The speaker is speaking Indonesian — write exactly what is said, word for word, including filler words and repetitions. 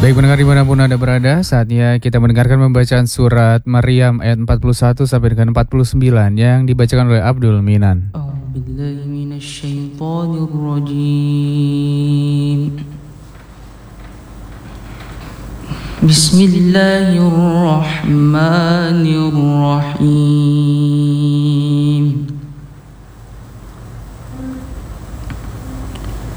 Baik pendengar dimanapun Anda berada, saatnya kita mendengarkan pembacaan surat Maryam ayat empat puluh satu sampai dengan empat puluh sembilan yang dibacakan oleh Abdul Minan. A'udzubillahi minasyaitonirrajim. Bismillahirrahmanirrahim.